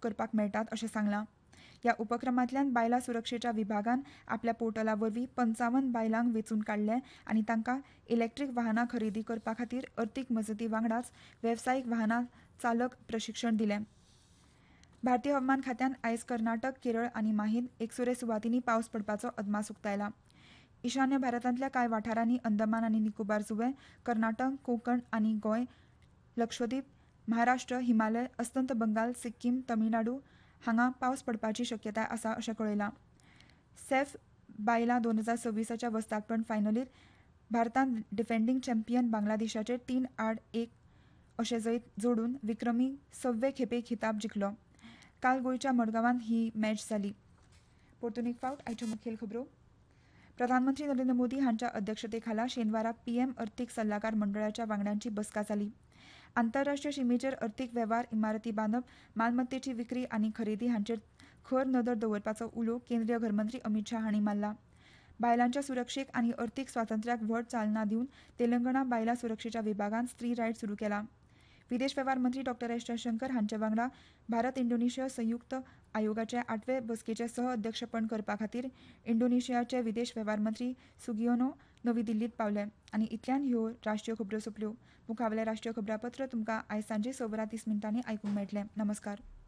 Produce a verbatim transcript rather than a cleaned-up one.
करपाक मेळटात अशें सांगलां. ह्या उपक्रमांतल्यान बायलां सुरक्षेच्या विभागान आपल्या पोर्टला वरवीं पंचावन्न बायलांक वेंचून काडले आनी तांकां इलेक्ट्रीक वाहनां खरेदी करपा खातीर अर्थीक मजती वांगडाच वेवसायीक वाहनां चालक प्रशिक्षण दिलें. भारतीय हवामान खात्यान आयज कर्नाटक, केरळ आनी माहीन एकसुरे सुवातींनी पावस पडपाचो अदमास उक्तायला. ईशान्य भारतांतल्या कांय वाठारांनी अंदमान आनी निकोबार जुंवे, कर्नाटक, कोंकण आनी गोंय, लक्षद्वीप, महाराष्ट्र, हिमालय, अस्तंत बंगाल, सिक्कीम, तमिळनाडू हांगा पावस पडपाची शक्यताय आसा अशें कळयलां. सॅफ बायलां दोन हजार सव्वीसच्या वस्तादपण फायनलीत भारतान डिफेंडींग चॅम्पियन बांगलादेशाचेर तीन आड एक अशें जैत जोडून विक्रमी सव्वे खेपे खिताब जिखलो. काल गोंयच्या मडगांवांत ही मॅच जाली. परतून एक फावट आयच्यो मुखेल खबरो. प्रधानमंत्री नरेंद्र मोदी हांच्या अध्यक्षतेखाला शेनवारा पीएम अर्थीक सल्लागार मंडळाच्या वांगड्यांची बसका जाली. आंतरराष्ट्रीय शिमेचेर अर्थीक वेव्हार, इमारती बांदप, मालमत्तेची विक्री आनी खरेदी हांचेर खर नदर दवरपाचो उलो केंद्रीय घरमंत्री अमित शाह हांणी मारला. बायलांच्या सुरक्षेक आनी अर्थीक स्वातंत्र्याक व्हड चालना दिवन तेलंगणा बायलां सुरक्षेच्या विभागान स्त्री रायट सुरू केला. विदेश वेव्हार मंत्री डॉ एस जयशंकर हांचे वांगडा भारत इंडोनेशिया संयुक्त आयोगाचे आठवे बसकेचे सहअध्यक्षपण करपा खातीर इंडोनेशियाचे विदेश वेव्हार मंत्री सुगियोनो नवी दिल्लीत पावले. आनी इतल्यान ह्यो राष्ट्रीय खबरो सोंपल्यो. मुखावेलें राष्ट्रीय खबरापत्र तुमकां आयज सांजे स वरां तीस मिनटांनी आयकूंक मेळटलें. नमस्कार.